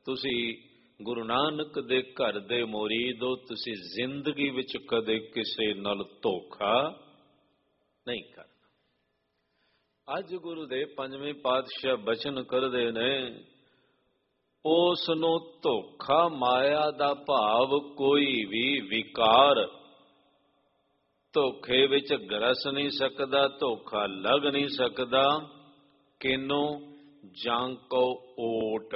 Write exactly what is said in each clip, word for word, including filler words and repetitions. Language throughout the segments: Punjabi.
ਤੁਸੀਂ ਗੁਰੂ ਨਾਨਕ ਦੇ ਘਰ ਦੇ ਮੁਰੀਦ ਹੋ, ਤੁਸੀਂ ਜ਼ਿੰਦਗੀ ਵਿੱਚ ਕਦੇ ਕਿਸੇ ਨਾਲ ਧੋਖਾ ਨਹੀਂ ਕਰਨਾ। ਅੱਜ ਗੁਰੂ ਦੇ ਪੰਜਵੇਂ ਪਾਤਸ਼ਾਹ ਬਚਨ ਕਰਦੇ ਨੇ, ਉਸ ਨੂੰ ਧੋਖਾ ਮਾਇਆ ਦਾ ਭਾਵ ਕੋਈ ਵੀ ਵਿਕਾਰ ਧੋਖੇ ਵਿੱਚ ਗਰਸ ਨਹੀਂ ਸਕਦਾ, ਧੋਖਾ ਲੱਗ ਨਹੀਂ ਸਕਦਾ। ਕਿਨੂੰ? ਜਾਂ ਕੋ ਓਟ,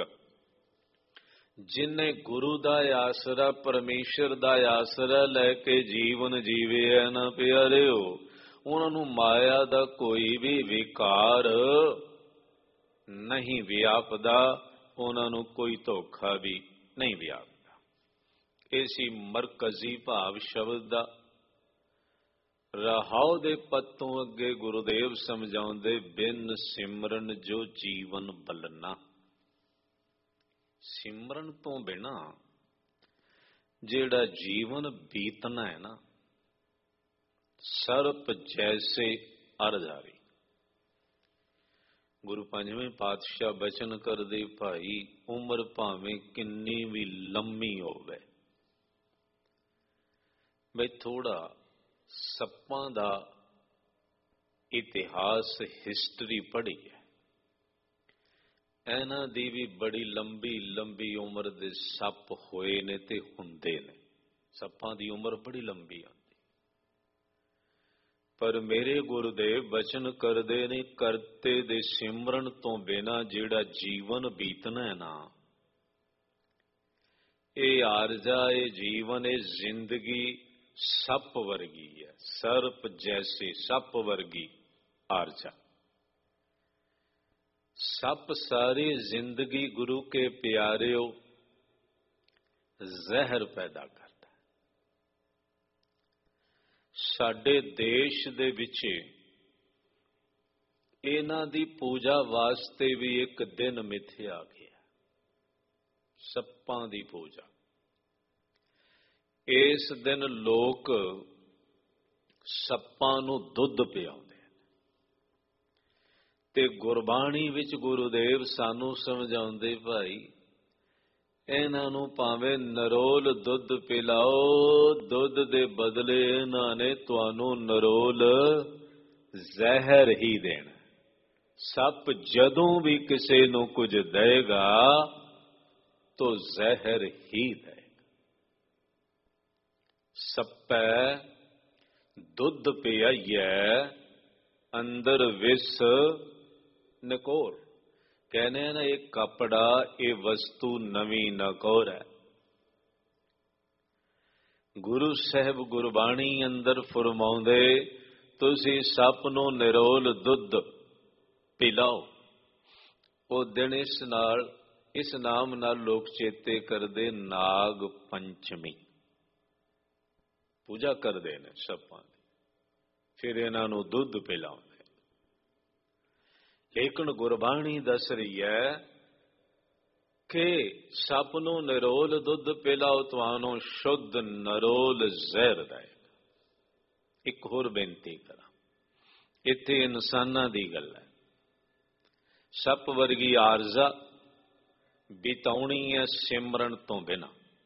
ਜਿਨੇ ਗੁਰੂ ਦਾ ਆਸਰਾ, ਪਰਮੇਸ਼ਰ ਦਾ ਆਸਰਾ ਲੈ ਕੇ ਜੀਵਨ ਜੀਵੇ ਨਾ ਪਿਆਰਿਓ, ਉਹਨਾਂ ਨੂੰ ਮਾਇਆ ਦਾ ਕੋਈ ਵੀ ਵਿਕਾਰ ਨਹੀਂ ਵਿਆਪਦਾ, ਉਹਨਾਂ ਨੂੰ ਕੋਈ ਧੋਖਾ ਵੀ ਨਹੀਂ ਵਿਆਪਦਾ। ਇਹ ਸੀ ਮਰਕਜ਼ੀ ਭਾਵ ਸ਼ਬਦ ਦਾ। ਰਹਾਉ ਦੇ ਪੱਤੋਂ ਅੱਗੇ ਗੁਰੂਦੇਵ ਸਮਝਾਉਂਦੇ, ਬਿਨ ਸਿਮਰਨ ਜੋ ਜੀਵਨ ਬਲਨਾ। ਸਿਮਰਨ ਤੋਂ ਬਿਨਾ ਜਿਹੜਾ ਜੀਵਨ ਬੀਤਣਾ ਹੈ ਨਾ, ਸਰਪ ਜੈਸੇ ਅਰ ਜਾਵੇ। ਗੁਰੂ ਪੰਜਵੇਂ ਪਾਤਸ਼ਾਹ ਬਚਨ ਕਰਦੇ, ਭਾਈ ਉਮਰ ਭਾਵੇਂ ਕਿੰਨੀ ਵੀ ਲੰਮੀ ਹੋਵੇ, ਬਈ ਥੋੜਾ ਸੱਪਾਂ ਦਾ ਇਤਿਹਾਸ, ਹਿਸਟਰੀ ਪੜ੍ਹੀ ਹੈ। ਇਹਨਾਂ ਦੀ ਵੀ ਬੜੀ ਲੰਬੀ ਲੰਬੀ ਉਮਰ ਦੇ ਸੱਪ ਹੋਏ ਨੇ ਤੇ ਹੁੰਦੇ ਨੇ। ਸੱਪਾਂ ਦੀ ਉਮਰ ਬੜੀ ਲੰਬੀ ਆਉਂਦੀ, ਪਰ ਮੇਰੇ ਗੁਰੂਦੇਵ ਬਚਨ ਕਰਦੇ ਨੇ, ਕਰਤੇ ਦੇ ਸਿਮਰਨ ਤੋਂ ਬਿਨਾਂ ਜਿਹੜਾ ਜੀਵਨ ਬੀਤਣਾ ਹੈ ਨਾ, ਇਹ ਆਰਜ਼ਾ, ਇਹ ਜੀਵਨ, ਇਹ ਜ਼ਿੰਦਗੀ ਸੱਪ ਵਰਗੀ ਹੈ। ਸਰਪ ਜੈਸੇ, ਸੱਪ ਵਰਗੀ ਆਰਜ਼ਾ। ਸੱਪ ਸਾਰੀ ਜ਼ਿੰਦਗੀ ਗੁਰੂ ਕੇ ਪਿਆਰਿਓ ਜ਼ਹਿਰ ਪੈਦਾ ਕਰਦਾ। ਸਾਡੇ ਦੇਸ਼ ਦੇ ਵਿੱਚ ਇਹਨਾਂ ਦੀ ਪੂਜਾ ਵਾਸਤੇ ਵੀ ਇੱਕ ਦਿਨ ਮਿਥਿਆ ਗਿਆ, ਸੱਪਾਂ ਦੀ ਪੂਜਾ। ਇਸ ਦਿਨ ਲੋਕ ਸੱਪਾਂ ਨੂੰ ਦੁੱਧ ਪਿਆਉਂਦੇ ਤੇ ਗੁਰਬਾਣੀ ਵਿੱਚ ਗੁਰੂਦੇਵ ਸਾਨੂੰ ਸਮਝਾਉਂਦੇ, ਭਾਈ ਇਹਨਾਂ ਨੂੰ ਭਾਵੇਂ ਨਰੋਲ ਦੁੱਧ ਪਿਲਾਓ, ਦੁੱਧ ਦੇ ਬਦਲੇ ਇਹਨਾਂ ਨੇ ਤੁਹਾਨੂੰ ਨਰੋਲ ਜ਼ਹਿਰ ਹੀ ਦੇਣਾ। ਸੱਪ ਜਦੋਂ ਵੀ ਕਿਸੇ ਨੂੰ ਕੁਝ ਦੇਗਾ ਤਾਂ ਜ਼ਹਿਰ ਹੀ ਦੇਗਾ। ਸੱਪੈ ਦੁੱਧ ਪਿਆਈਐ, ਅੰਦਰ ਵਿਸ ਨਕੋਰ। ਕਹਿੰਦੇ ਨਾ, ਇਹ ਕਪੜਾ, ਇਹ ਵਸਤੂ ਨਵੀਂ ਨਕੋਰ ਹੈ। ਗੁਰੂ ਸਾਹਿਬ ਗੁਰਬਾਣੀ ਅੰਦਰ ਫਰਮਾਉਂਦੇ, ਤੁਸੀਂ ਸੱਪ ਨੂੰ ਨਿਰੋਲ ਦੁੱਧ ਪਿਲਾਓ। ਉਹ ਦਿਨ ਇਸ ਨਾਲ, ਇਸ ਨਾਮ ਨਾਲ ਲੋਕ ਚੇਤੇ ਕਰਦੇ, ਨਾਗ ਪੰਚਮੀ ਪੂਜਾ ਕਰਦੇ ਨੇ ਸੱਪਾਂ ਦੀ, ਫਿਰ ਇਹਨਾਂ ਨੂੰ ਦੁੱਧ ਪਿਲਾਉਂਦੇ। ਲੇਕਿਨ ਗੁਰਬਾਣੀ ਦੱਸ ਰਹੀ ਹੈ ਕਿ ਸੱਪ ਨੂੰ ਨਿਰੋਲ ਦੁੱਧ ਪਿਲਾਓ, ਤੁਹਾਨੂੰ ਸ਼ੁੱਧ ਨਰੋਲ ਜ਼ਹਿਰ ਦੇਗਾ। ਇੱਕ ਹੋਰ ਬੇਨਤੀ ਕਰਾਂ, ਇੱਥੇ ਇਨਸਾਨਾਂ ਦੀ ਗੱਲ ਹੈ। ਸੱਪ ਵਰਗੀ ਆਰਜ਼ਾ ਬਿਤਾਉਣੀ ਹੈ ਸਿਮਰਨ ਤੋਂ ਬਿਨਾਂ।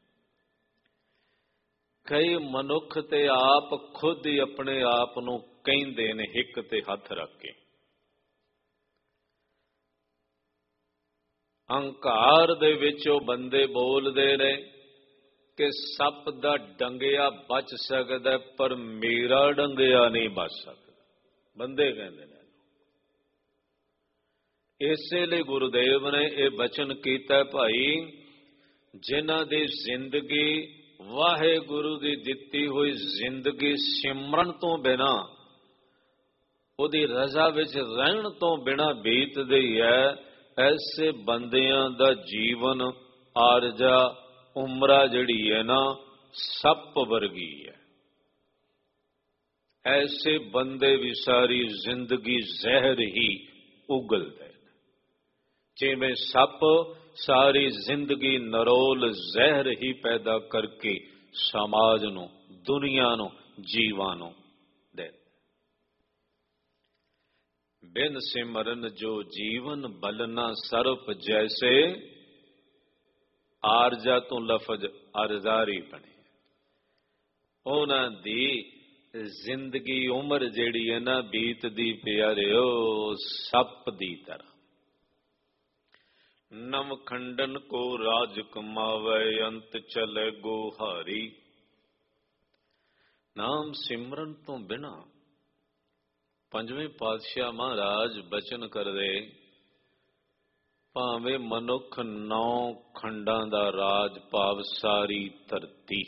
ਕਈ ਮਨੁੱਖ ਤੇ ਆਪ ਖੁਦ ਹੀ ਆਪਣੇ ਆਪ ਨੂੰ ਕਹਿੰਦੇ ਨੇ ਹਿੱਕ ਤੇ ਹੱਥ ਰੱਖ ਕੇ, ਅਹੰਕਾਰ ਦੇ ਵਿੱਚ ਉਹ ਬੰਦੇ ਬੋਲਦੇ ਨੇ ਕਿ ਸੱਪ ਦਾ ਡੰਗਿਆ ਬਚ ਸਕਦਾ, ਪਰ ਮੇਰਾ ਡੰਗਿਆ ਨਹੀਂ ਬਚ ਸਕਦਾ। ਬੰਦੇ ਕਹਿੰਦੇ ਨੇ। ਇਸੇ ਲਈ ਗੁਰੂਦੇਵ ਨੇ ਇਹ ਬਚਨ ਕੀਤਾ, ਭਾਈ ਜਿਨ੍ਹਾਂ ਦੀ ਜ਼ਿੰਦਗੀ ਵਾਹਿਗੁਰੂ ਦੀ ਦਿੱਤੀ ਹੋਈ ਜ਼ਿੰਦਗੀ ਸਿਮਰਨ ਤੋਂ ਬਿਨਾਂ, ਉਹਦੀ ਰਜ਼ਾ ਵਿੱਚ ਰਹਿਣ ਤੋਂ ਬਿਨਾਂ ਬੀਤਦੀ ਹੈ, ਐਸੇ ਬੰਦਿਆਂ ਦਾ ਜੀਵਨ ਆਰਜ਼ਾ, ਉਮਰਾ ਜਿਹੜੀ ਹੈ ਨਾ, ਸੱਪ ਵਰਗੀ ਹੈ। ਐਸੇ ਬੰਦੇ ਵੀ ਸਾਰੀ ਜ਼ਿੰਦਗੀ ਜ਼ਹਿਰ ਹੀ ਉਗਲਦੇ ਨੇ। ਜਿਵੇਂ ਸੱਪ ਸਾਰੀ ਜ਼ਿੰਦਗੀ ਨਰੋਲ ਜ਼ਹਿਰ ਹੀ ਪੈਦਾ ਕਰਕੇ ਸਮਾਜ ਨੂੰ, ਦੁਨੀਆ ਨੂੰ, ਜੀਵਾਂ ਨੂੰ ਦੇ। ਬਿਨ ਸਿਮਰਨ ਜੋ ਜੀਵਨ ਬਲਨਾ, ਸਰਪ ਜੈਸੇ ਆਰਜਾ ਤੋਂ ਲਫ਼ਜ਼ ਅਰਜ਼ਾਰੀ ਬਣੇ। ਉਹਨਾਂ ਦੀ ਜ਼ਿੰਦਗੀ ਉਮਰ ਜਿਹੜੀ ਹੈ ਨਾ ਬੀਤਦੀ ਪਿਆਰਿਓ ਸੱਪ ਦੀ ਤਰ੍ਹਾਂ। ਨਵ ਖੰਡਨ ਕੋ ਰਾਜ ਕਮਾਵੇ ਅੰਤ ਚਲੇ ਗੋਹਾਰੀ। ਨਾਮ ਸਿਮਰਨ ਤੋਂ ਬਿਨਾ ਪੰਜਵੇਂ ਪਾਤਸ਼ਾਹ ਮਹਾਰਾਜ ਬਚਨ ਕਰਦੇ, ਭਾਵੇਂ ਮਨੁੱਖ ਨੌ ਖੰਡਾਂ ਦਾ ਰਾਜ ਭਾਵ ਸਾਰੀ ਧਰਤੀ,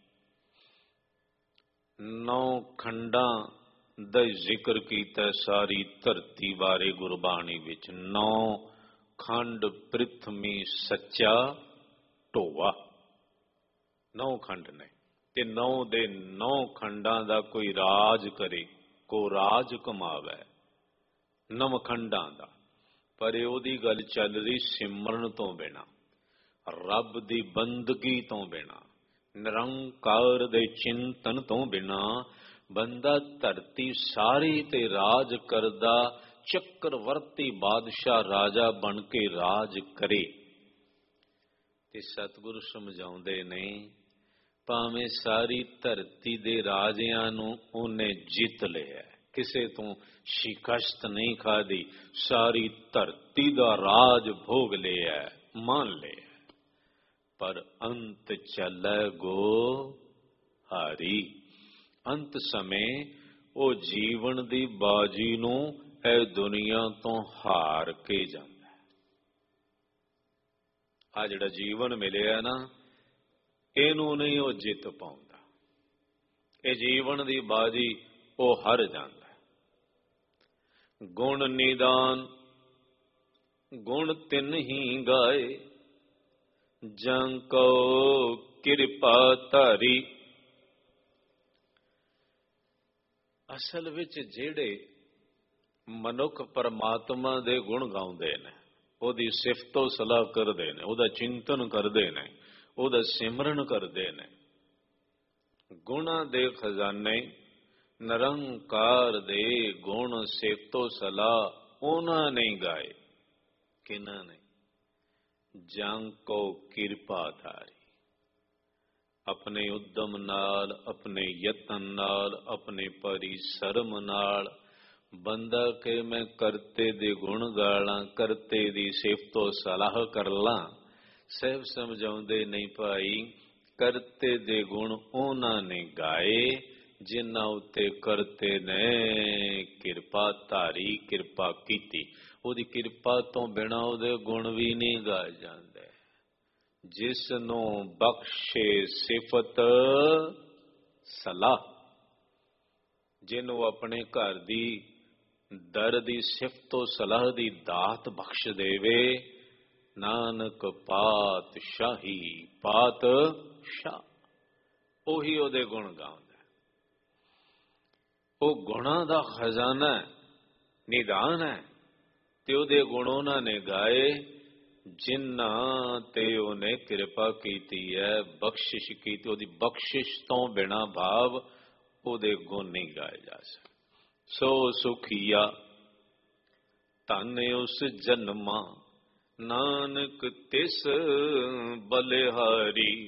ਨੌ ਖੰਡਾਂ ਦਾ ਜ਼ਿਕਰ ਕੀਤਾ ਸਾਰੀ ਧਰਤੀ ਬਾਰੇ ਗੁਰਬਾਣੀ ਵਿੱਚ। ਨੌ ਖੰਡ ਪ੍ਰਿਥਵੀ ਸੱਚਾ ਢੋਆ, ਨੌ ਖੰਡ ਨੇ ਤੇ ਨੌ ਦੇ ਨੌ ਖੰਡਾਂ ਦਾ ਕੋਈ ਰਾਜ ਕਰੇ, ਕੋ ਰਾਜ ਕਮਾਵੇ ਨਵ ਖੰਡਾਂ ਦਾ। ਪਰ ਉਹਦੀ ਗੱਲ ਚੱਲ ਰਹੀ ਸਿਮਰਨ ਤੋਂ ਬਿਨਾ, ਰੱਬ ਦੀ ਬੰਦਗੀ ਤੋਂ ਬਿਨਾ, ਨਿਰੰਕਾਰ ਦੇ ਚਿੰਤਨ ਤੋਂ ਬਿਨਾ ਬੰਦਾ ਧਰਤੀ ਸਾਰੀ ਤੇ ਰਾਜ ਕਰਦਾ ਚੱਕਰਵਰਤੀ ਬਾਦਸ਼ਾਹ ਰਾਜਾ ਬਣ ਕੇ ਰਾਜ ਕਰੇ। ਤੇ ਸਤਿਗੁਰੂ ਸਮਝਾਉਂਦੇ ਨੇ, ਭਾਵੇਂ ਸਾਰੀ ਧਰਤੀ ਦੇ ਰਾਜਿਆਂ ਨੂੰ ਉਹਨੇ ਜਿੱਤ ਲਿਆ, ਕਿਸੇ ਤੋਂ ਸ਼ਿਕਸਤ ਨਹੀਂ ਖਾਦੀ, ਸਾਰੀ ਧਰਤੀ ਦਾ ਰਾਜ ਭੋਗ ਲਿਆ, ਮੰਨ ਲਿਆ, ਪਰ ਅੰਤ ਚੱਲੇ ਗੋ ਹਾਰੀ। ਅੰਤ ਸਮੇਂ ਉਹ ਜੀਵਨ ਦੀ ਬਾਜੀ ਨੂੰ ਇਹ ਦੁਨੀਆ ਤੋਂ ਹਾਰ ਕੇ ਜਾਂਦਾ। ਆ ਜਿਹੜਾ ਜੀਵਨ ਮਿਲਿਆ ਨਾ, ਇਹਨੂੰ ਨਹੀਂ ਉਹ ਜਿੱਤ ਪਾਉਂਦਾ, ਇਹ ਜੀਵਨ ਦੀ ਬਾਜੀ ਉਹ ਹਾਰ ਜਾਂਦਾ। ਗੁਣ ਨਿਦਾਨ ਗੁਣ ਤਿੰਨ ਹੀ ਗਾਏ, ਜੰ ਕੋ ਕਿਰਪਾ ਧਾਰੀ। ਅਸਲ ਵਿੱਚ ਜਿਹੜੇ ਮਨੁੱਖ ਪਰਮਾਤਮਾ ਦੇ ਗੁਣ ਗਾਉਂਦੇ ਨੇ, ਉਹਦੀ ਸਿਫਤੋ ਸਲਾਹ ਕਰਦੇ ਨੇ, ਉਹਦਾ ਚਿੰਤਨ ਕਰਦੇ ਨੇ, ਉਹਦਾ ਸਿਮਰਨ ਕਰਦੇ ਨੇ, ਗੁਣਾਂ ਦੇ ਖਜ਼ਾਨੇ ਨਿਰੰਕਾਰ ਦੇ ਗੁਣ ਸਿਫਤੋ ਸਲਾਹ ਉਹਨਾਂ ਨੇ ਗਾਏ। ਕਿਹਨਾਂ ਨੇ? ਜੰ ਕੋ ਕਿਰਪਾ ਧਾਰੀ। ਆਪਣੇ ਉਦਮ ਨਾਲ, ਆਪਣੇ ਯਤਨ ਨਾਲ, ਆਪਣੇ ਪਰਿਸ਼ਰਮ ਨਾਲ ਬੰਦਾ ਕਿ ਮੈਂ ਕਰਤੇ ਦੇ ਗੁਣ ਗਾਲਾਂ, ਕਰਤੇ ਦੀ ਸਿਫਤੋ ਸਲਾਹ ਕਰ ਲਾਂ। ਸਹਿਬ ਸਮਝਾਉਂਦੇ ਨਹੀਂ ਭਾਈ, ਕਰਤੇ ਦੇ ਗੁਣ ਉਹਨਾਂ ਨੇ ਗਾਏ ਜਿਨ੍ਹਾਂ ਉੱਤੇ ਕਰਤੇ ਨੇ ਕਿਰਪਾ ਧਾਰੀ, ਕਿਰਪਾ ਕੀਤੀ। ਉਹਦੀ ਕਿਰਪਾ ਤੋਂ ਬਿਨਾਂ ਉਹਦੇ ਗੁਣ ਵੀ ਨਹੀਂ ਗਾਏ ਜਾਂਦੇ। ਜਿਸ ਨੂੰ ਬਖਸ਼ੇ ਸਿਫਤ ਸਲਾਹ, ਜਿਹਨੂੰ ਆਪਣੇ ਘਰ ਦੀ ਦਰ ਦੀ ਸਿਫਤੋ ਸਲਾਹ ਦੀ ਦਾਤ ਬਖਸ਼ ਦੇਵੇ, ਨਾਨਕ ਪਾਤਸ਼ਾਹੀ ਪਾਤਸ਼ਾਹ, ਉਹੀ ਉਹਦੇ ਗੁਣ ਗਾਉਂਦਾ। ਉਹ ਗੁਣਾਂ ਦਾ ਖਜ਼ਾਨਾ ਨਿਦਾਨ ਹੈ ਤੇ ਉਹਦੇ ਗੁਣ ਉਹਨਾਂ ਨੇ ਗਾਏ ਜਿਨ੍ਹਾਂ ਤੇ ਉਹਨੇ ਕਿਰਪਾ ਕੀਤੀ ਹੈ, ਬਖਸ਼ਿਸ਼ ਕੀਤੀ। ਉਹਦੀ ਬਖਸ਼ਿਸ਼ ਤੋਂ ਬਿਨਾਂ ਭਾਵ ਉਹਦੇ ਗੁਣ ਨਹੀਂ ਗਾਏ ਜਾ ਸਕਦੇ। ਸੋ ਸੁਖੀਆ ਧਨ ਉਸ ਜਨਮਾ, ਨਾਨਕ ਤਿਸ ਬਲਿਹਾਰੀ।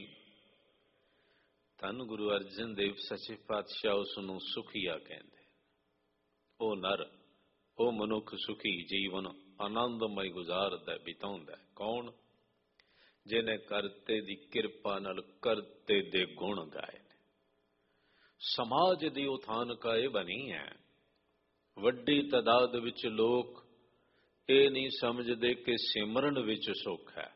ਧੰਨ ਗੁਰੂ ਅਰਜਨ ਦੇਵ ਸੱਚੇ ਪਾਤਸ਼ਾਹ ਉਸ ਨੂੰ ਸੁਖੀਆ ਕਹਿੰਦੇ। ਉਹ ਨਰ, ਉਹ ਮਨੁੱਖ ਸੁਖੀ ਜੀਵਨ ਆਨੰਦਮਈ ਗੁਜ਼ਾਰਦਾ, ਬਿਤਾਉਂਦਾ। ਕੌਣ? ਜਿਹਨੇ ਕਰਤੇ ਦੀ ਕਿਰਪਾ ਨਾਲ ਕਰਤੇ ਦੇ ਗੁਣ ਗਾਏ ਨੇ। ਸਮਾਜ ਦੀ ਉਥਾਨਕਾ ਇਹ ਬਣੀ ਹੈ, ਵੱਡੀ ਤਾਦਾਦ ਵਿੱਚ ਲੋਕ ਇਹ ਨਹੀਂ ਸਮਝਦੇ ਕਿ ਸਿਮਰਨ ਵਿੱਚ ਸੁੱਖ ਹੈ।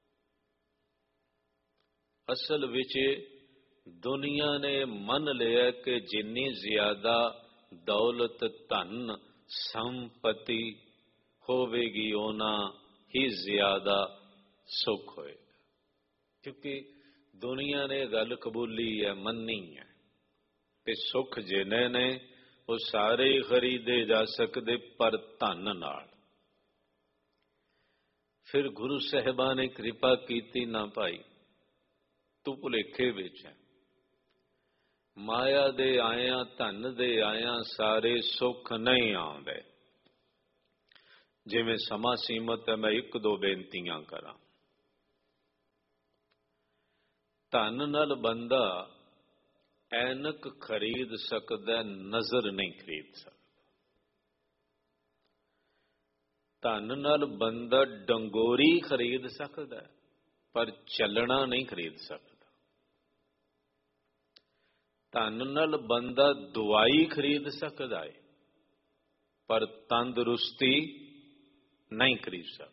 ਅਸਲ ਵਿੱਚ ਦੁਨੀਆ ਨੇ ਮੰਨ ਲਿਆ ਕਿ ਜਿੰਨੀ ਜ਼ਿਆਦਾ ਦੌਲਤ, ਧਨ, ਸੰਪਤੀ ਹੋਵੇਗੀ ਉਹਨਾਂ ਹੀ ਜ਼ਿਆਦਾ ਸੁੱਖ ਹੋਏਗਾ। ਕਿਉਂਕਿ ਦੁਨੀਆ ਨੇ ਗੱਲ ਕਬੂਲੀ ਹੈ, ਮੰਨੀ ਹੈ ਕਿ ਸੁੱਖ ਜਿੰਨੇ ਨੇ ਉਹ ਸਾਰੇ ਖਰੀਦੇ ਜਾ ਸਕਦੇ, ਪਰ ਧਨ ਨਾਲ। ਫਿਰ ਗੁਰੂ ਸਾਹਿਬਾਨ ਨੇ ਕਿਰਪਾ ਕੀਤੀ, ਨਾ ਭਾਈ ਤੂੰ ਭੁਲੇਖੇ ਵਿੱਚ ਹੈ। ਮਾਇਆ ਦੇ ਆਇਆਂ, ਧਨ ਦੇ ਆਇਆਂ ਸਾਰੇ ਸੁੱਖ ਨਹੀਂ ਆਉਂਦੇ। ਜਿਵੇਂ ਸਮਾਂ ਸੀਮਤ ਹੈ, ਮੈਂ ਇੱਕ ਦੋ ਬੇਨਤੀਆਂ ਕਰਾਂ। ਧਨ ਨਾਲ ਬੰਦਾ ਐਨਕ ਖਰੀਦ ਸਕਦਾ, ਨਜ਼ਰ ਨਹੀਂ ਖਰੀਦ ਸਕਦਾ। ਧਨ ਨਾਲ ਬੰਦਾ ਡੰਗੋਰੀ ਖਰੀਦ ਸਕਦਾ, ਪਰ ਚੱਲਣਾ ਨਹੀਂ ਖਰੀਦ ਸਕਦਾ। ਧਨ ਨਾਲ ਬੰਦਾ ਦਵਾਈ ਖਰੀਦ ਸਕਦਾ ਹੈ, ਪਰ ਤੰਦਰੁਸਤੀ ਨਹੀਂ ਖਰੀਦ ਸਕਦਾ।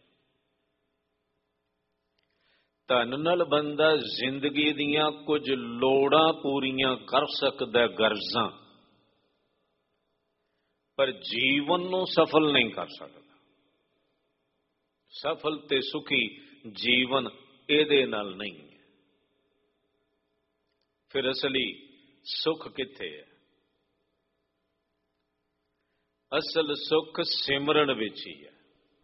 ਧਨ ਨਾਲ ਬੰਦਾ ਜ਼ਿੰਦਗੀ ਦੀਆਂ ਕੁਝ ਲੋੜਾਂ ਪੂਰੀਆਂ ਕਰ ਸਕਦਾ, ਗਰਜ਼ਾਂ, ਪਰ ਜੀਵਨ ਨੂੰ ਸਫਲ ਨਹੀਂ ਕਰ ਸਕਦਾ। ਸਫਲ ਤੇ ਸੁਖੀ ਜੀਵਨ ਇਹਦੇ ਨਾਲ ਨਹੀਂ ਹੈ। ਫਿਰ ਅਸਲੀ ਸੁਖ ਕਿੱਥੇ ਹੈ? ਅਸਲ ਸੁਖ ਸਿਮਰਨ ਵਿੱਚ ਹੀ ਹੈ।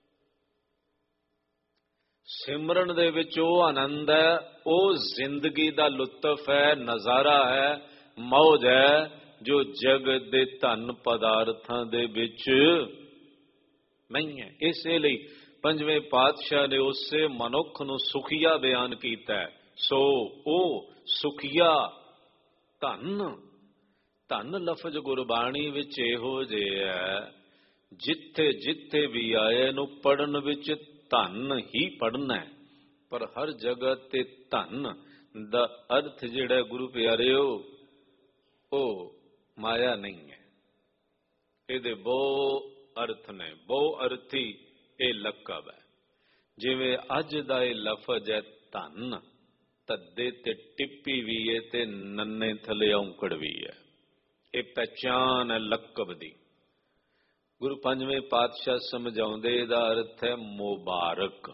ਸਿਮਰਨ ਦੇ ਵਿੱਚ ਉਹ ਆਨੰਦ ਹੈ, ਉਹ ਜ਼ਿੰਦਗੀ ਦਾ ਲੁਤਫ ਹੈ, ਨਜ਼ਾਰਾ ਹੈ, ਮੌਜ ਹੈ, ਜੋ ਜਗਤ ਦੇ ਧਨ ਪਦਾਰਥਾਂ ਦੇ ਵਿੱਚ ਨਹੀਂ ਹੈ। ਇਸੇ ਲਈ ਪੰਜਵੇਂ ਪਾਤਸ਼ਾਹ ਨੇ ਉਸੇ ਮਨੁੱਖ ਨੂੰ ਸੁਖੀਆ ਬਿਆਨ ਕੀਤਾ, ਸੋ ਉਹ ਸੁਖੀਆ ਧਨ। ਧਨ ਲਫ਼ਜ਼ ਗੁਰਬਾਣੀ ਵਿੱਚ ਇਹੋ ਜਿਹਾ ਹੈ, ਜਿੱਥੇ ਜਿੱਥੇ ਵੀ ਆਏ ਨੂੰ ਪੜਨ ਵਿੱਚ ਧਨ ਹੀ ਪੜਨਾ ਹੈ, ਪਰ ਹਰ ਜਗ੍ਹਾ ਤੇ ਧਨ ਦਾ ਅਰਥ ਜਿਹੜਾ ਗੁਰੂ ਪਿਆਰਿਓ ਉਹ ਮਾਇਆ ਨਹੀਂ ਹੈ। ਇਹਦੇ ਬਹੁ ਅਰਥ ਨੇ, ਬਹੁ ਅਰਥੀ ਇਹ ਲਕਬ ਹੈ। ਜਿਵੇਂ ਅੱਜ ਦਾ ਇਹ ਲਫ਼ਜ਼ ਹੈ ਧਨ, ਧੱਦੇ ਤੇ ਟਿੱਪੀ ਵੀ ਹੈ ਤੇ ਨੰਨੇ ਥਲੇ ਔਂਕੜ ਵੀ ਹੈ। ਇਹ ਪਹਿਚਾਨ ਹੈ ਲਕਬ ਦੀ। ਗੁਰੂ ਪੰਜਵੇਂ ਪਾਤਸ਼ਾਹ ਸਮਝਾਉਂਦੇ ਇਹਦਾ ਅਰਥ ਹੈ ਮੁਬਾਰਕ।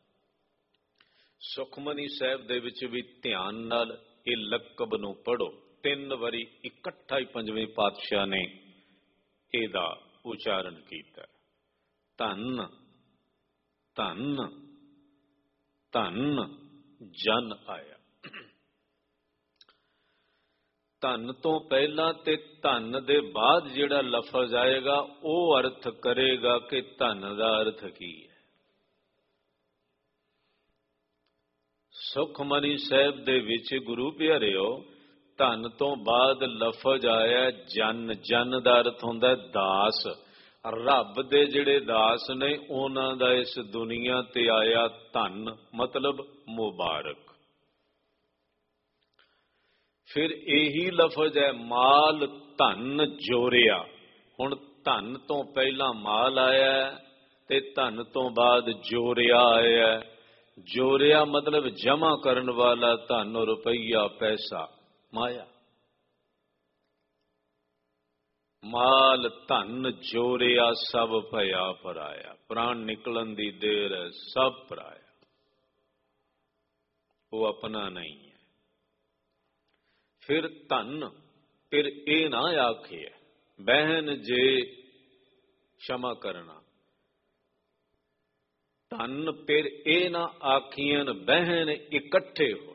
ਸੁਖਮਨੀ ਸਾਹਿਬ ਦੇ ਵਿੱਚ ਵੀ ਧਿਆਨ ਨਾਲ ਇਹ ਲਕਬ ਨੂੰ ਪੜੋ। ਤਿੰਨ ਵਾਰੀ ਇਕੱਠਾ ਹੀ ਪੰਜਵੇਂ ਪਾਤਸ਼ਾਹ ਨੇ ਇਹਦਾ ਉਚਾਰਨ ਕੀਤਾ। ਧਨ ਧਨ ਧਨ ਜਨ ਆਇਆ। ਧਨ ਤੋਂ ਪਹਿਲਾਂ ਤੇ ਧਨ ਦੇ ਬਾਅਦ ਜਿਹੜਾ ਲਫ਼ਜ਼ ਆਏਗਾ ਉਹ ਅਰਥ ਕਰੇਗਾ ਕਿ ਧਨ ਦਾ ਅਰਥ ਕੀ ਹੈ। ਸੁਖਮਨੀ ਸਾਹਿਬ ਦੇ ਵਿੱਚ ਗੁਰੂ ਪਿਆਰਿਓ ਧਨ ਤੋਂ ਬਾਅਦ ਲਫ਼ਜ਼ ਆਇਆ ਜਨ। ਜਨ ਦਾ ਅਰਥ ਹੁੰਦਾ ਦਾਸ। ਰੱਬ ਦੇ ਜਿਹੜੇ ਦਾਸ ਨੇ ਉਹਨਾਂ ਦਾ ਇਸ ਦੁਨੀਆ ਤੇ ਆਇਆ ਧਨ, ਮਤਲਬ ਮੁਬਾਰਕ। ਫਿਰ ਇਹੀ ਲਫ਼ਜ਼ ਹੈ ਮਾਲ ਧਨ ਜੋਰਿਆ। ਹੁਣ ਧਨ ਤੋਂ ਪਹਿਲਾਂ ਮਾਲ ਆਇਆ ਤੇ ਧਨ ਤੋਂ ਬਾਅਦ ਜੋਰਿਆ ਆਇਆ। ਜੋਰਿਆ ਮਤਲਬ ਜਮਾ ਕਰਨ ਵਾਲਾ ਧਨ, ਰੁਪਈਆ, ਪੈਸਾ, ਮਾਇਆ। ਮਾਲ ਧਨ ਜੋਰਿਆ ਸਭ ਭਇਆ ਪਰਾਇਆ। ਪ੍ਰਾਣ ਨਿਕਲਣ ਦੀ ਦੇਰ ਹੈ, ਸਭ ਪਰਾਇਆ, ਉਹ ਆਪਣਾ ਨਹੀਂ ਹੈ। ਫਿਰ ਧਨ, ਫਿਰ ਇਹ ਨਾ ਆਖੇ ਬਹਿਨ ਜੇ क्षमा करना। ਧਨ ਫਿਰ ਇਹ ਨਾ ਆਖੀਆਂ ਬਹਿਨ ਇਕੱਠੇ ਹੋਏ।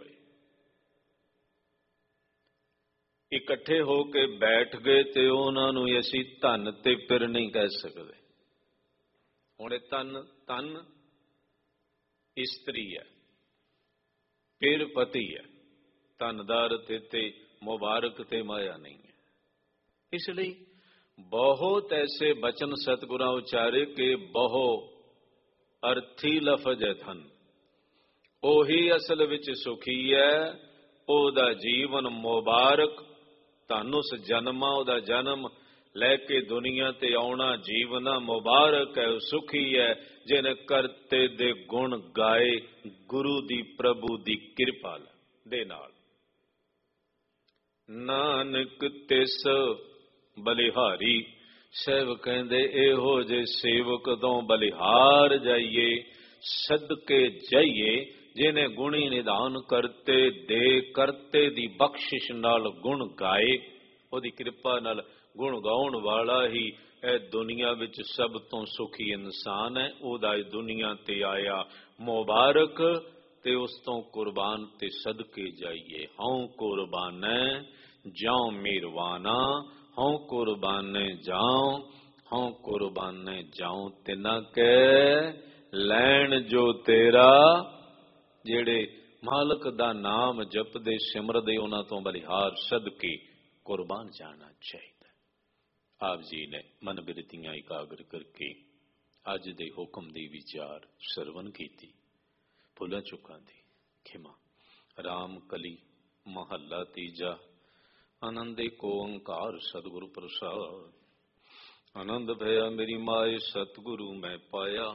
ਇਕੱਠੇ ਹੋ ਕੇ ਬੈਠ ਗਏ ਤੇ ਉਹਨਾਂ ਨੂੰ ਅਸੀਂ ਧਨ ਤੇ ਫਿਰ ਨਹੀਂ ਕਹਿ ਸਕਦੇ। ਹੁਣ ਇਹ ਧਨ ਧਨ ਇਸਤਰੀ ਹੈ, ਫਿਰ ਪਤੀ ਹੈ। ਧਨ ਦਾ ਅਰਥ ਤੇ ਮੁਬਾਰਕ ਤੇ ਮਾਇਆ ਨਹੀਂ ਹੈ। ਇਸ ਲਈ ਬਹੁਤ ਐਸੇ ਬਚਨ ਸਤਿਗੁਰਾਂ ਉਚਾਰੇ ਕਿ ਬਹੁ ਅਰਥੀ ਲਫ਼ਜ਼ ਹੈ ਧਨ। ਉਹੀ ਅਸਲ ਵਿੱਚ ਸੁਖੀ ਹੈ, ਉਹਦਾ ਜੀਵਨ ਮੁਬਾਰਕ। ਧਨ ਉਸ ਜਨਮਾ, ਉਹਦਾ ਜਨਮ ਲੈ ਕੇ ਦੁਨੀਆ ਤੇ ਆਉਣਾ ਜੀਵਨਾ ਮੁਬਾਰਕ ਹੈ, ਸੁਖੀ ਹੈ। ਜਿਨ ਕਰਤੇ ਦੇ ਗੁਣ ਗਾਏ ਗੁਰੂ ਦੀ ਪ੍ਰਭੂ ਦੀ ਕਿਰਪਾ ਦੇ ਨਾਲ। ਨਾਨਕ ਤਿਸ ਬਲਿਹਾਰੀ। ਸਾਹਿਬ ਕਹਿੰਦੇ ਇਹੋ ਜੇ ਸੇਵਕ ਤੋਂ ਬਲਿਹਾਰ ਜਾਈਏ, ਸਦਕੇ ਜਾਈਏ, ਜਿਹਨੇ ਗੁਣੀ ਨਿਧਾਨ ਕਰਤੇ ਦੇ ਕਰਤੇ ਦੀ ਬਖਸ਼ਿਸ਼ ਨਾਲ ਗੁਣ ਗਾਏ। ਉਹਦੀ ਕਿਰਪਾ ਨਾਲ ਗੁਣ ਗਾਉਣ ਵਾਲਾ ਹੀ ਇਹ ਦੁਨੀਆ ਵਿੱਚ ਸਭ ਤੋਂ ਸੁਖੀ ਇਨਸਾਨ ਹੈ। ਉਹਦਾ ਇਸ ਦੁਨੀਆ ਤੇ ਆਇਆ ਮੁਬਾਰਕ ਤੇ ਉਸ ਤੋਂ ਕੁਰਬਾਨ ਤੇ ਸਦਕੇ ਜਾਈਏ। ਹਉ ਕੁਰਬਾਨੈ ਜਾਉ ਮੀਰਵਾਨਾ, ਹਉ ਕੁਰਬਾਨੇ ਜਾਉ, ਹਉ ਕੁਰਬਾਨੇ ਜਾਉ ਤਿਨਾ ਕੈ ਲੈਣ ਜੋ ਤੇਰਾ। ਜਿਹੜੇ ਮਾਲਕ ਦਾ ਨਾਮ ਜਪਦੇ ਸਿਮਰਦੇ ਉਹਨਾਂ ਤੋਂ ਬਲਿਹਾਰ ਸਦਕੇ ਕੁਰਬਾਨ ਜਾਣਾ ਚਾਹੀਦਾ। ਆਪ ਜੀ ਨੇ ਮਨ ਬਿਰਤੀਆਂ ਇਕਾਗਰ ਕਰਕੇ ਅੱਜ ਦੇ ਹੁਕਮ ਦੀ ਵਿਚਾਰ ਸਰਵਨ ਕੀਤੀ। ਭੁੱਲਾਂ ਚੁੱਕਾਂ ਦੀ ਖਿਮਾ। ਰਾਮ ਕਲੀ ਮਹੱਲਾ ਤੀਜਾ। ਆਨੰਦ ਏਕ ਓੰਕਾਰ ਸਤਿਗੁਰ ਪ੍ਰਸਾਦ। ਆਨੰਦ ਭਇਆ ਮੇਰੀ ਮਾਏ ਸਤਿਗੁਰੂ ਮੈਂ ਪਾਇਆ।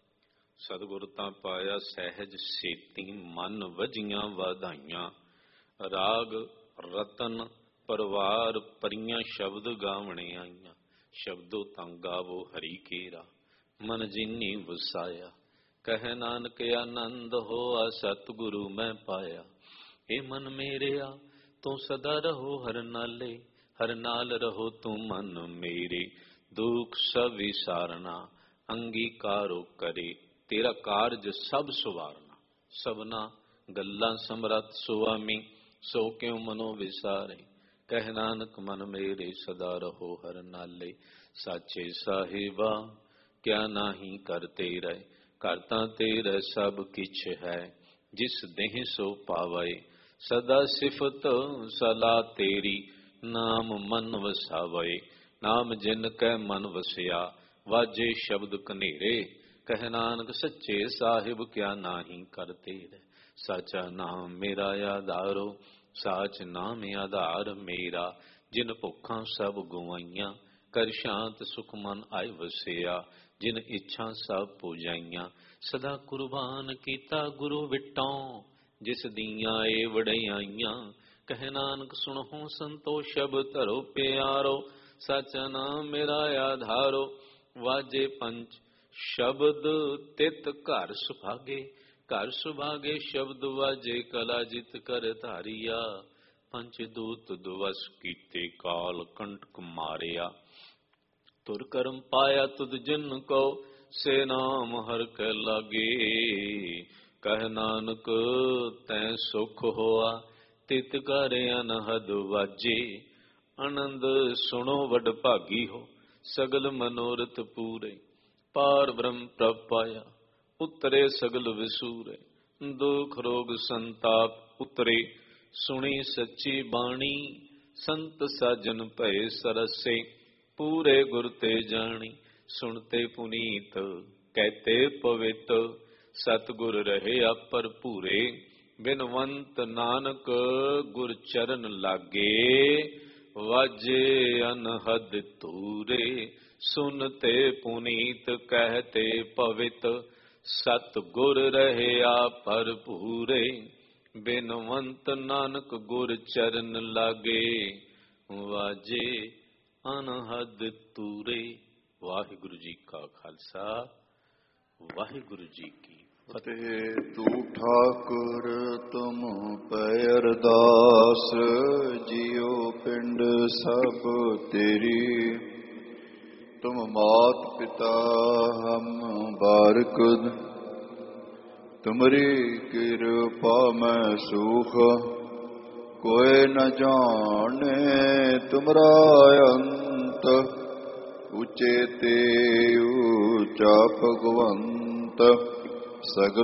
ਸਤਿਗੁਰ ਤਾਂ ਪਾਇਆ ਸਹਿਜ ਸੇਤੀ ਮਨ ਵਜੀਆਂ ਵਧਾਈਆਂ। ਰਾਗ ਰਤਨ ਪਰਵਾਰ ਪਰੀਆਂ ਸ਼ਬਦ ਗਾਵਣੇ ਆਈਆਂ। ਸ਼ਬਦੋ ਤਾਂ ਗਾਵੋ ਹਰੀ ਕੇਰਾ ਮਨ ਜਿਨੀ ਵਸਾਇਆ। ਕਹਿ ਨਾਨਕ ਆਨੰਦ ਹੋਆ ਸਤਿਗੁਰੂ ਮੈਂ ਪਾਇਆ। ਇਹ ਮਨ ਮੇਰਿਆ ਤੂੰ ਸਦਾ ਰਹੋ ਹਰ ਨਾਲੇ। ਹਰ ਨਾਲ ਰਹੋ ਤੂੰ ਮਨ ਮੇਰੇ। ਦੁਖ ਸਭ ਵਿਸਾਰਨਾ ਅੰਗੀਕਾਰੋ ਕਰੇ। ਤੇਰਾ ਕਾਰਜ ਸਭ ਸੁਵਾਰਨਾ। ਸਭਨਾ ਗੱਲਾਂ ਸਮਰੱਥ ਸੁਆਮੀ ਸੋ ਕਿਉ ਮਨੋ ਵਿਸਾਰੇ। ਕਹਿ ਨਾਨਕ ਮਨ ਮੇਰੇ ਸਦਾ ਰਹੋ ਹਰ ਨਾਲੇ। ਸਾਚੇ ਸਾਹਿਬਾ ਕਿਆ ਨਾਹੀ ਕਰਤੇ ਰਹਿ। ਘਰ ਤਾਂ ਤੇਰਾ ਸਭ ਕਿਛ ਹੈ ਜਿਸ ਦੇਹ ਸੋ ਪਾਵੇ। ਸਦਾ ਸਿਫਤ ਸਲਾਹ ਤੇਰੀ ਨਾਮ ਮਨ ਵਸਾਵੇ। ਨਾਮ ਜਿਨ ਕੈ ਮਨ ਵਸਿਆ ਵਾਜੇ ਸ਼ਬਦ ਕਨੇਰੇ। ਕਹਿ ਨਾਨਕ ਸੱਚੇ ਸਾਹਿਬ ਕਿਆ ਨਾਹੀ ਕਰਤੇ ਰਹਿ। ਸਾਚਾ ਨਾਮ ਮੇਰਾ ਆਧਾਰੋ ਸਾਚ ਨਾਮ ਆਧਾਰ ਮੇਰਾ। ਜਿਨ ਭੁੱਖਾਂ ਸਭ ਗੁਆਈਆਂ ਕਰ ਸ਼ਾਂਤ ਸੁਖ ਮਨ ਆਇ ਵਸਿਆ। ਜਿਨ ਇੱਛਾ ਸਭ ਪੁਜਾਈਆਂ ਸਦਾ ਕੁਰਬਾਨ ਕੀਤਾ ਗੁਰੂ ਵਿਟੋਂ। ਜਿਸ ਦੀਆਂ ਏ ਵਡਿਆਈਆਂ ਕਹਿ ਨਾਨਕ ਸੁਣੋ ਸੰਤੋ ਸ਼ਬਦ ਧਰੋ ਪਿਆਰੋ। ਸਾਚਾ ਨਾਮ ਮੇਰਾ ਆਧਾਰੋ ਵਾਜੇ ਪੰਚ ਸ਼ਬਦ ਤਿਤ ਘਰ ਸੁਭਾਗੇ। ਘਰ ਸੁਭਾਗੇ ਸ਼ਬਦ ਵਾਜੇ ਕਲਾ ਜਿਤ ਕਰ ਧਾਰੀਆ। ਪੰਚ ਦੂਤ ਦਿਵਸ ਕੀਤੇ ਕਾਲ ਕੰਟਕ ਮਾਰਿਆ। ਤੁਰ ਕਰਮ ਪਾਇਆ ਤੁਧ ਜਿਨ ਕੋ ਸੇ ਨਾਮ ਹਰ ਕੈ ਲਾਗੇ। ਕਹਿ ਨਾਨਕ ਤੈਂ ਸੁਖ ਹੋਆ ਤਿਤ ਕਰ ਅਨਹਦ ਵਾਜੇ। ਆਨੰਦ ਸੁਣੋ ਵਡ ਭਾਗੀ ਹੋ ਸਗਲ ਮਨੋਰਥ ਪੂਰੇ। ਪਾਰ ਬ੍ਰਹਮ ਪ੍ਰਭ ਪਾਇਆ ਉਤਰੇ ਸਗਲ ਵਿਸੂਰੇ। ਦੁਖ ਰੋਗ ਸੰਤਾਪ ਉਤਰੇ ਸੁਣੀ ਸੱਚੀ ਬਾਣੀ। ਸੰਤ ਸਾਜਨ ਭਏ ਸਰਸੇ ਪੂਰੇ ਗੁਰ ਤੇ ਜਾਣੀ। ਸੁਣਤੇ ਪੁਨੀਤ ਕਹਿਤੇ ਪਵਿੱਤ ਸਤਿਗੁਰ ਰਹੇ ਆਪਰ ਭੂਰੇ। ਬਿਨਵੰਤ ਨਾਨਕ ਗੁਰ ਚਰਨ ਲਾਗੇ ਵਾਜੇ ਅਨਹਦ ਧੂਰੇ। ਸੁਨਤੇ ਪੁਨੀਤ ਕਹਿਤੇ ਪਵਿੱਤ ਸਤਿਗੁਰ ਰਹੇ ਆਪਰ ਭੂਰੇ। ਬਿਨਵੰਤ ਨਾਨਕ ਗੁਰ ਚਰਨ ਲਾਗੇ ਵਾਜੇ ਅਨਹਦ ਤੂਰੇ। ਵਾਹਿਗੁਰੂ ਜੀ ਕਾ ਖਾਲਸਾ ਵਾਹਿਗੁਰੂ ਜੀ ਕੀ ਫਤਿਹ। ਤੂੰ ਠਾਕੁਰ ਤੁਮ ਪੈ ਅਰਦਾਸ। ਜਿਉ ਪਿੰਡ ਸਭ ਤੇਰੀ। ਤੁਮ ਮਾਤ ਪਿਤਾ ਹਮ ਬਾਰਿਕ। ਤੁਮਰੀ ਕਿਰਪਾ ਮੈਂ ਸੁਖ ਕੋਇ ਨ ਜਾਣੇ। ਤੁਮਰਾ ਅੰਤ ਉਚੇ ਤੇ ਊਚਾ ਭਗਵੰਤ। ਸਗਲ